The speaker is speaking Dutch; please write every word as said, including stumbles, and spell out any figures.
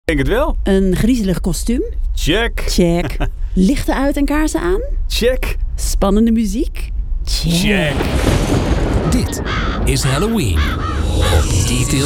denk het wel. Een griezelig kostuum? Check. Check. Lichten uit en kaarsen aan? Check. Spannende muziek? Check. Check. Dit is Halloween op Detail